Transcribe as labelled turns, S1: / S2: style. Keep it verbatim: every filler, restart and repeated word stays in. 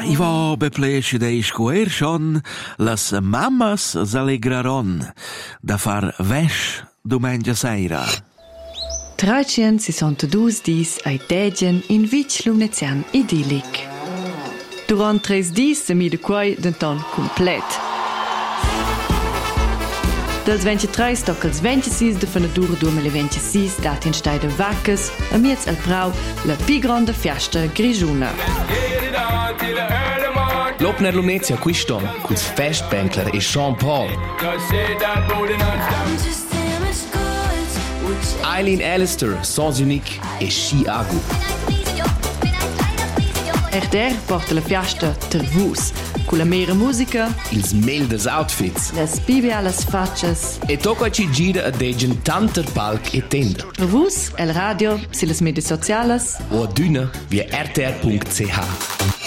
S1: I va beplesce de scuer schon, las mammas s'allegraron da far vesch domenica seira.
S2: trecentosessantadue dis ai degen in vitg lunezian idyllic. Durant tres dis se mi de quai denton complet. Dels ventitré tocca als ventissis de Fenadur duemilaventissis dat in stai de Vaccas a miez al Prau la pi grande fiesta grigiuna.
S3: L'Opner Lumnezia quist'on, culs Festbänkler e Jean Paul. Eileen Alistair, Sans Unique e Chiago.
S2: Erder porta la fiesta Tervus, con la mera musica,
S3: Ils meldes outfits.
S2: las bibialas faccias.
S3: E tocca ci gira a degen tanter palc e tender.
S2: Tervus, el radio, si las medie socialas.
S3: O a düna via r t r punct c h.